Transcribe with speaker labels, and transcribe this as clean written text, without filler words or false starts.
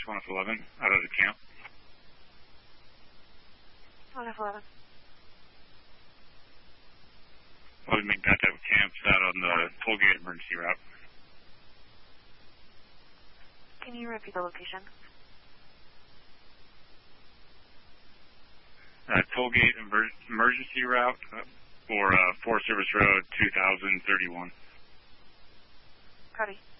Speaker 1: 1 F11 out of the camp.
Speaker 2: 1 F11.
Speaker 1: Well, we make that type of camps out on the tollgate emergency route.
Speaker 2: Can you repeat the location?
Speaker 1: Tollgate emergency route for Forest Service Road 2031.
Speaker 2: Copy.